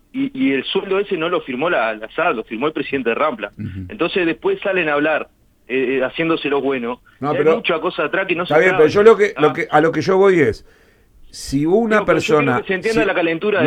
y el sueldo ese no lo firmó la SAD, lo firmó el presidente de Rampla. Entonces después salen a hablar, haciéndose los buenos, No, y hay pero mucha cosa atrás que no se está bien, sabe. pero yo a lo que yo voy es, si una Digo, pero yo quiero persona... que se entienda la calentura